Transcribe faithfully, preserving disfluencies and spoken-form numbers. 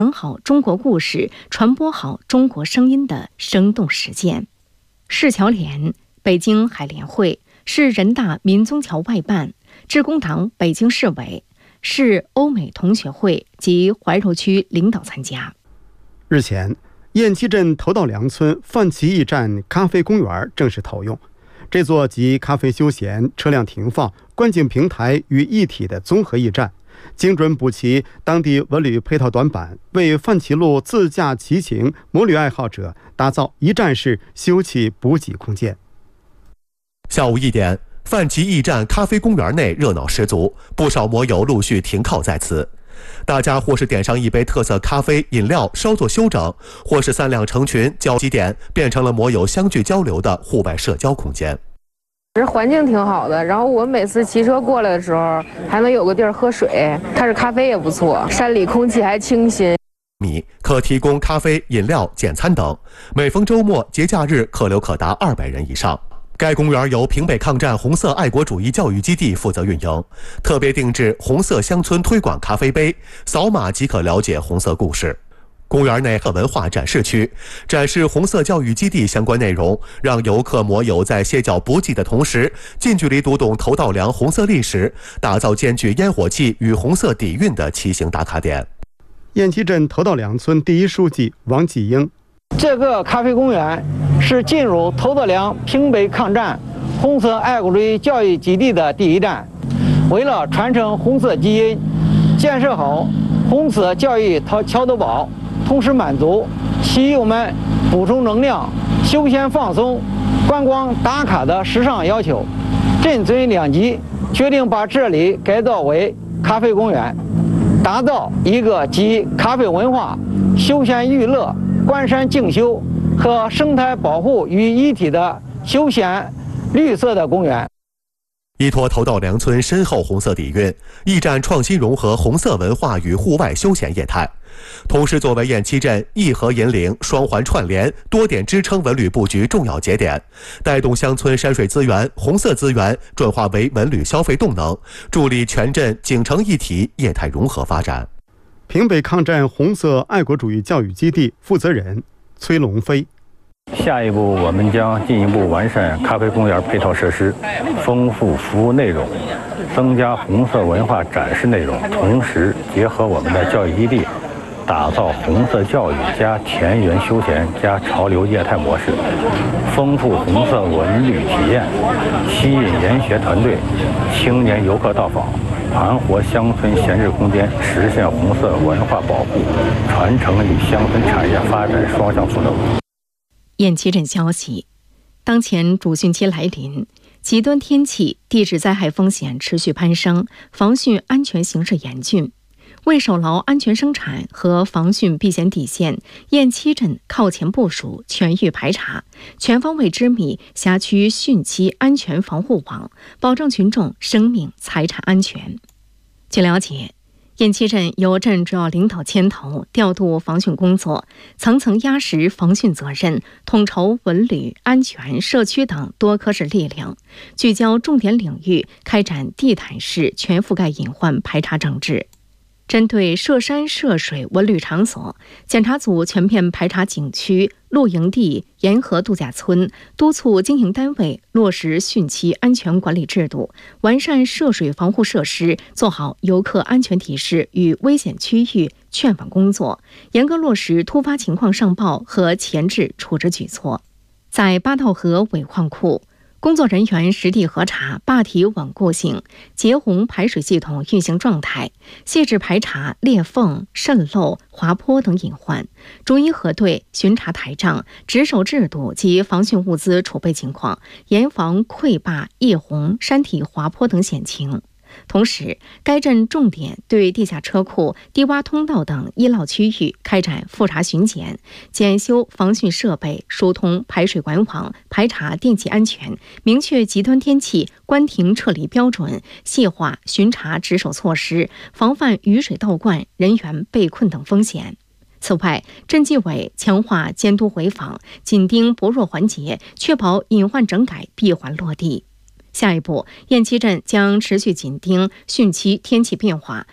讲好中国故事，传播好中国声音的生动实践。市侨联、北京海联会、市人大民宗侨外办、致公党北京市委、市欧美同学会及怀柔区领导参加。 日前，雁栖镇头道梁村范其驿站咖啡公园正式投用。这座集咖啡休闲、车辆停放、观景平台于一体的综合驿站，精准补齐当地文旅配套短板，为范其路自驾骑行摩旅爱好者打造一站式休憩补给空间。 下午一点，范其驿站咖啡公园内热闹十足，不少摩友陆续停靠在此。大家或是点上一杯特色咖啡饮料稍作休整，或是三两成群交集点，变成了摩友相聚交流的户外社交空间。 这环境挺好的，然后我每次骑车过来的时候还能有个地儿喝水，它是咖啡也不错，山里空气还清新。 米可提供咖啡、饮料、简餐等，每逢周末、节假日客流可达二百人以上。该公园由平北抗战红色爱国主义教育基地负责运营，特别定制红色乡村推广咖啡杯，扫码即可了解红色故事。公园内文化展示区展示红色教育基地相关内容，让游客摩友在歇脚补给的同时，近距离读懂头道梁红色历史，打造兼具烟火气与红色底蕴的骑行打卡点。 雁栖镇头道梁村第一书记王继英， 这个咖啡公园是进入头道梁平北抗战红色爱国主义教育基地的第一站。为了传承红色基因，建设好红色教育桥头堡，同时满足骑友们补充能量、休闲放松、观光打卡的时尚要求，镇村两级决定把这里改造为咖啡公园，打造一个集咖啡文化、休闲娱乐、观山静修和生态保护于一体的休闲绿色的公园。 依托头道梁村深厚红色底蕴，驿站创新融合红色文化与户外休闲业态，同时作为雁栖镇义和引领、双环串联、多点支撑文旅布局重要节点，带动乡村山水资源、红色资源转化为文旅消费动能，助力全镇景城一体业态融合发展。 平北抗战红色爱国主义教育基地负责人崔龙飞， 下一步，我们将进一步完善咖啡公园配套设施，丰富服务内容，增加红色文化展示内容，同时结合我们的教育基地，打造红色教育加田园休闲加潮流业态模式，丰富红色文旅体验，吸引研学团队、青年游客到访，盘活乡村闲置空间，实现红色文化保护、传承与乡村产业发展双向赋能。 雁栖镇消息，当前主汛期来临，极端天气、地质灾害风险持续攀升，防汛安全形势严峻。为守牢安全生产和防汛避险底线，雁栖镇靠前部署全域排查，全方位织密辖区汛期安全防护网，保障群众生命财产安全。据了解，雁栖镇由镇主要领导牵头调度防汛工作，层层压实防汛责任，统筹文旅、安全、社区等多科室力量，聚焦重点领域，开展地毯式全覆盖隐患排查整治。针对涉山涉水文旅场所，检查组全面排查景区、露营地、沿河度假村，督促经营单位落实汛期安全管理制度，完善涉水防护设施，做好游客安全提示与危险区域劝返工作，严格落实突发情况上报和前置处置举措。在八道河尾矿库，工作人员实地核查坝体稳固性、截洪排水系统运行状态，细致排查裂缝、渗漏、滑坡等隐患，逐一核对巡查台账，值守制度及防汛物资储备情况，严防溃坝、溢洪、山体滑坡等险情。同时，该镇重点对地下车库、低洼通道等医涝区域开展复查巡检，检修防汛设备，疏通排水管网，排查电气安全，明确极端天气关停撤离标准，细化巡查值守措施，防范雨水倒灌、人员被困等风险。此外，镇纪委强化监督回访，紧盯薄弱环节，确保隐患整改闭环落地。下一步，雁栖镇将持续紧盯汛期天气变化，